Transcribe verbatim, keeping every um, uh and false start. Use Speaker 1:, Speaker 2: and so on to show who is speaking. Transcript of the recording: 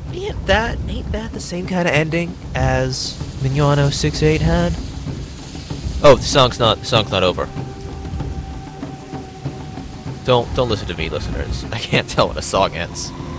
Speaker 1: Ain't that ain't that the same kind of ending as Mignono six eight had? Oh, the song's not the song's not over. Don't don't listen to me, listeners. I can't tell when a song ends.